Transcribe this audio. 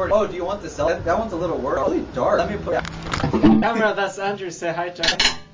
Oh, do you want the cell? That one's a little worse. Really dark. Let me put. Camera, that's Andrew. Say hi, Jack.